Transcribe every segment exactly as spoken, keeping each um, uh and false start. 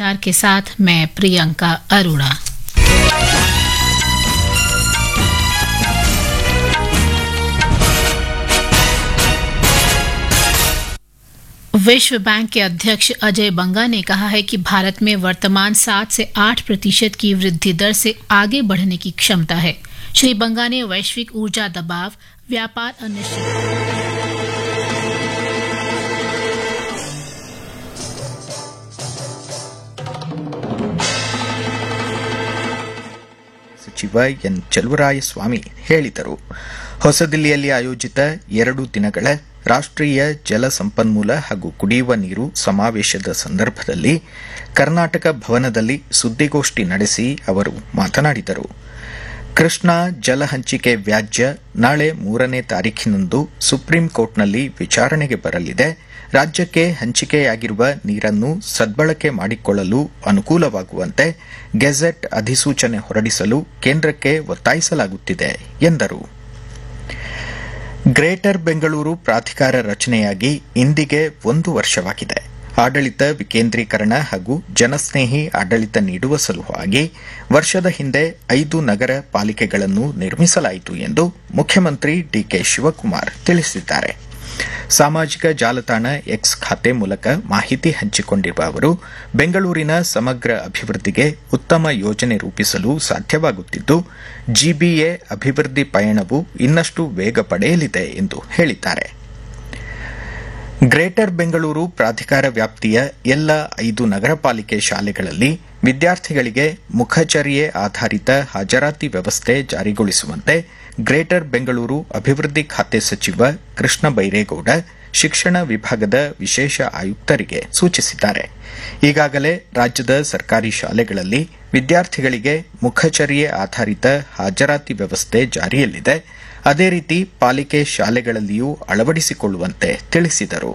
समाचार के साथ मैं प्रियंका अरोड़ा। विश्व बैंक के अध्यक्ष अजय बंगा ने कहा है कि भारत में वर्तमान सात से आठ प्रतिशत की वृद्धि दर से आगे बढ़ने की क्षमता है। श्री बंगा ने वैश्विक ऊर्जा दबाव, व्यापार अनिश्चितता ಸಚಿವ ಎನ್ ಚಲುವರಾಯಸ್ವಾಮಿ ಹೇಳಿದರು. ಹೊಸದಿಲ್ಲಿಯಲ್ಲಿ ಆಯೋಜಿತ ಎರಡು ದಿನಗಳ ರಾಷ್ಟ್ರೀಯ ಜಲ ಸಂಪನ್ಮೂಲ ಹಾಗೂ ಕುಡಿಯುವ ನೀರು ಸಮಾವೇಶದ ಸಂದರ್ಭದಲ್ಲಿ ಕರ್ನಾಟಕ ಭವನದಲ್ಲಿ ಸುದ್ದಿಗೋಷ್ಠಿ ನಡೆಸಿ ಅವರು ಮಾತನಾಡಿದರು. ಕೃಷ್ಣಾ ಜಲ ಹಂಚಿಕೆ ವ್ಯಾಜ್ಯ ನಾಳೆ ಮೂರನೇ ತಾರೀಖಿನಂದು ಸುಪ್ರೀಂ ಕೋರ್ಟ್ನಲ್ಲಿ ವಿಚಾರಣೆಗೆ ಬರಲಿದೆ. ರಾಜ್ಯಕ್ಕೆ ಹಂಚಿಕೆಯಾಗಿರುವ ನೀರನ್ನು ಸದ್ಬಳಕೆ ಮಾಡಿಕೊಳ್ಳಲು ಅನುಕೂಲವಾಗುವಂತೆ ಗೆಜೆಟ್ ಅಧಿಸೂಚನೆ ಹೊರಡಿಸಲು ಕೇಂದ್ರಕ್ಕೆ ಒತ್ತಾಯಿಸಲಾಗುತ್ತಿದೆ ಎಂದರು. ಗ್ರೇಟರ್ ಬೆಂಗಳೂರು ಪ್ರಾಧಿಕಾರ ರಚನೆಯಾಗಿ ಇಂದಿಗೆ ಒಂದು ವರ್ಷವಾಗಿದೆ. ಆಡಳಿತ ವಿಕೇಂದ್ರೀಕರಣ ಹಾಗೂ ಜನಸ್ನೇಹಿ ಆಡಳಿತ ನೀಡುವ ಸಲುವಾಗಿ ವರ್ಷದ ಹಿಂದೆ ಐದು ನಗರ ಪಾಲಿಕೆಗಳನ್ನು ನಿರ್ಮಿಸಲಾಯಿತು ಎಂದು ಮುಖ್ಯಮಂತ್ರಿ ಡಿಕೆ ಶಿವಕುಮಾರ್ ತಿಳಿಸಿದ್ದಾರೆ. ಸಾಮಾಜಿಕ ಜಾಲತಾಣ ಎಕ್ಸ್ ಖಾತೆ ಮೂಲಕ ಮಾಹಿತಿ ಹಂಚಿಕೊಂಡಿರುವ ಅವರು, ಬೆಂಗಳೂರಿನ ಸಮಗ್ರ ಅಭಿವೃದ್ಧಿಗೆ ಉತ್ತಮ ಯೋಜನೆ ರೂಪಿಸಲು ಸಾಧ್ಯವಾಗುತ್ತಿದ್ದು, ಜಿಬಿಎ ಅಭಿವೃದ್ಧಿ ಪಯಣವು ಇನ್ನಷ್ಟು ವೇಗ ಪಡೆಯಲಿದೆ ಎಂದು ಹೇಳಿದ್ದಾರೆ. ಗ್ರೇಟರ್ ಬೆಂಗಳೂರು ಪ್ರಾಧಿಕಾರ ವ್ಯಾಪ್ತಿಯ ಎಲ್ಲ ಐದು ನಗರ ಪಾಲಿಕೆ ಶಾಲೆಗಳಲ್ಲಿ ವಿದ್ಯಾರ್ಥಿಗಳಿಗೆ ಮುಖಚರ್ಯೆ ಆಧಾರಿತ ಹಾಜರಾತಿ ವ್ಯವಸ್ಥೆ ಜಾರಿಗೊಳಿಸುವಂತೆ ಗ್ರೇಟರ್ ಬೆಂಗಳೂರು ಅಭಿವೃದ್ಧಿ ಖಾತೆ ಸಚಿವ ಕೃಷ್ಣ ಬೈರೇಗೌಡ ಶಿಕ್ಷಣ ವಿಭಾಗದ ವಿಶೇಷ ಆಯುಕ್ತರಿಗೆ ಸೂಚಿಸಿದ್ದಾರೆ. ಈಗಾಗಲೇ ರಾಜ್ಯದ ಸರ್ಕಾರಿ ಶಾಲೆಗಳಲ್ಲಿ ವಿದ್ಯಾರ್ಥಿಗಳಿಗೆ ಮುಖಚರ್ಯೆ ಆಧಾರಿತ ಹಾಜರಾತಿ ವ್ಯವಸ್ಥೆ ಜಾರಿಯಲ್ಲಿದೆ. ಅದೇ ರೀತಿ ಪಾಲಿಕೆ ಶಾಲೆಗಳಲ್ಲಿಯೂ ಅಳವಡಿಸಿಕೊಳ್ಳುವಂತೆ ತಿಳಿಸಿದರು.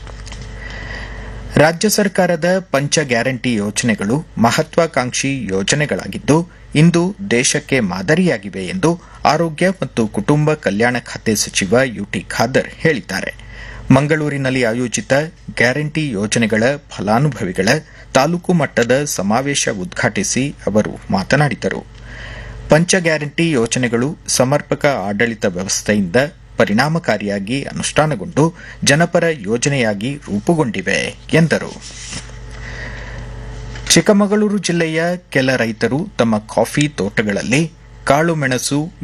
ರಾಜ್ಯ ಸರ್ಕಾರದ ಪಂಚ ಗ್ಯಾರಂಟಿ ಯೋಜನೆಗಳು ಮಹತ್ವಾಕಾಂಕ್ಷಿ ಯೋಜನೆಗಳಾಗಿದ್ದು, ಇಂದು ದೇಶಕ್ಕೆ ಮಾದರಿಯಾಗಿವೆ ಎಂದು ಆರೋಗ್ಯ ಮತ್ತು ಕುಟುಂಬ ಕಲ್ಯಾಣ ಖಾತೆ ಸಚಿವ ಯುಟಿ ಖಾದರ್ ಹೇಳಿದ್ದಾರೆ. ಮಂಗಳೂರಿನಲ್ಲಿ ಆಯೋಜಿತ ಗ್ಯಾರಂಟಿ ಯೋಜನೆಗಳ ಫಲಾನುಭವಿಗಳ ತಾಲೂಕು ಮಟ್ಟದ ಸಮಾವೇಶ ಉದ್ಘಾಟಿಸಿ ಅವರು ಮಾತನಾಡಿದರು. ಪಂಚ ಗ್ಯಾರಂಟಿ ಯೋಜನೆಗಳು ಸಮರ್ಪಕ ಆಡಳಿತ ವ್ಯವಸ್ಥೆಯಿಂದ ಪರಿಣಾಮಕಾರಿಯಾಗಿ ಅನುಷ್ಠಾನಗೊಂಡು ಜನಪರ ಯೋಜನೆಯಾಗಿ ರೂಪುಗೊಂಡಿವೆ ಎಂದರು. ಚಿಕ್ಕಮಗಳೂರು ಜಿಲ್ಲೆಯ ಕೆಲ ರೈತರು ತಮ್ಮ ಕಾಫಿ ತೋಟಗಳಲ್ಲಿ ಕಾಳುಮೆಣಸು